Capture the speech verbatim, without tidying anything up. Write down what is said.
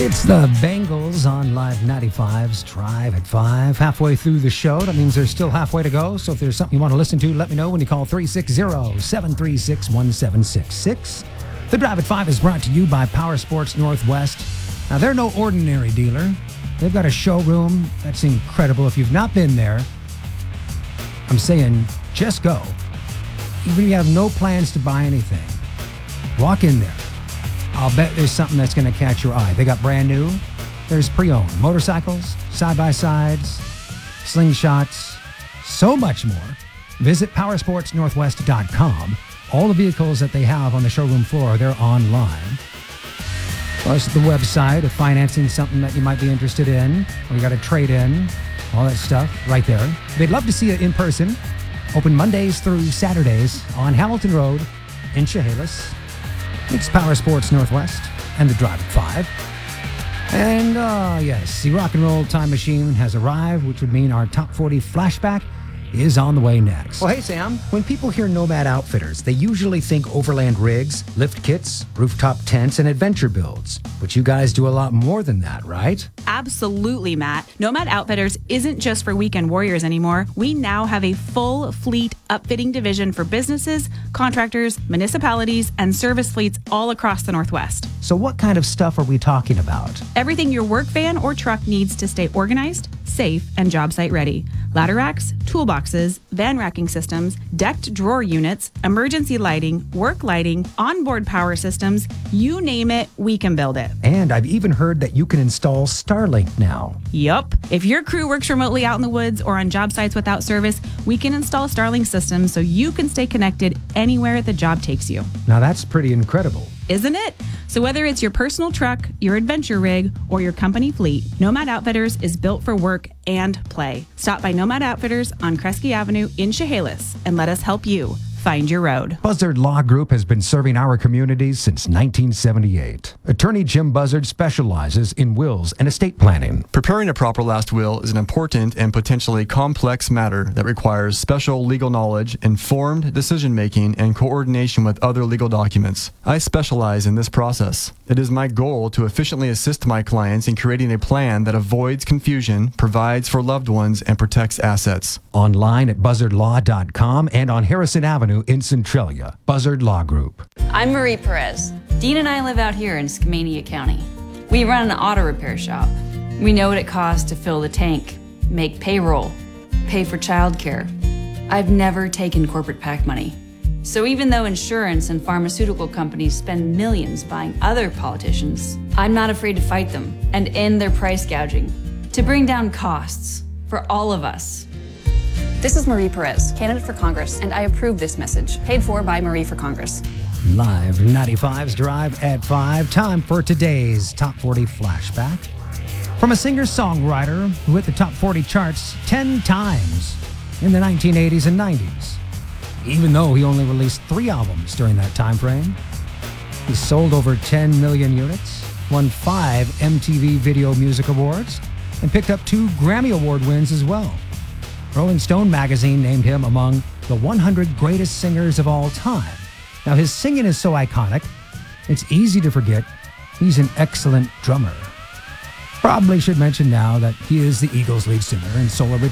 It's the Bengals on Live ninety-five's Drive at five. Halfway through the show. That means there's still halfway to go. So if there's something you want to listen to, let me know when you call three six zero, seven three six, one seven six six. The Drive at five is brought to you by Power Sports Northwest. Now, they're no ordinary dealer. They've got a showroom that's incredible. If you've not been there, I'm saying just go. Even if you have no plans to buy anything, walk in there. I'll bet there's something that's going to catch your eye. They got brand new. There's pre-owned motorcycles, side-by-sides, slingshots, so much more. Visit power sports northwest dot com. All the vehicles that they have on the showroom floor, they're online. Plus the website, if financing something that you might be interested in, or you got a trade-in, all that stuff right there. They'd love to see you in person. Open Mondays through Saturdays on Hamilton Road in Chehalis. It's Power Sports Northwest and the Drive at five. And, uh, yes, the Rock and Roll Time Machine has arrived, which would mean our Top forty Flashback is on the way next. Well, hey, Sam. When people hear Nomad Outfitters, they usually think overland rigs, lift kits, rooftop tents, and adventure builds. But you guys do a lot more than that, right? Absolutely, Matt. Nomad Outfitters isn't just for weekend warriors anymore. We now have a full fleet upfitting division for businesses, contractors, municipalities, and service fleets all across the Northwest. So what kind of stuff are we talking about? Everything your work van or truck needs to stay organized, safe, and job site ready. Ladder racks, toolboxes, van racking systems, decked drawer units, emergency lighting, work lighting, onboard power systems, you name it, we can build it. And I've even heard that you can install Starlink now. Yup. If your crew works remotely out in the woods or on job sites without service, we can install Starlink systems so you can stay connected anywhere the job takes you. Now that's pretty incredible. Isn't it? So whether it's your personal truck, your adventure rig, or your company fleet, Nomad Outfitters is built for work and play. Stop by Nomad Outfitters on Kresge Avenue in Chehalis and let us help you find your road. Buzzard Law Group has been serving our communities since nineteen seventy-eight. Attorney Jim Buzzard specializes in wills and estate planning. Preparing a proper last will is an important and potentially complex matter that requires special legal knowledge, informed decision-making, and coordination with other legal documents. I specialize in this process. It is my goal to efficiently assist my clients in creating a plan that avoids confusion, provides for loved ones, and protects assets. Online at buzzard law dot com and on Harrison Avenue in Centralia. Buzzard Law Group. I'm Marie Perez. Dean and I live out here in Skamania County. We run an auto repair shop. We know what it costs to fill the tank, make payroll, pay for childcare. I've never taken corporate PAC money. So even though insurance and pharmaceutical companies spend millions buying other politicians, I'm not afraid to fight them and end their price gouging to bring down costs for all of us. This is Marie Perez, candidate for Congress, and I approve this message, paid for by Marie for Congress. Live ninety-five's Drive at five. Time for today's Top forty Flashback. From a singer-songwriter who hit the Top forty charts ten times in the nineteen eighties and nineties. Even though he only released three albums during that time frame, he sold over ten million units, won five M T V Video Music Awards, and picked up two Grammy Award wins as well. Rolling Stone magazine named him among the one hundred greatest singers of all time. Now, his singing is so iconic, it's easy to forget he's an excellent drummer. Probably should mention now that he is the Eagles lead singer and sole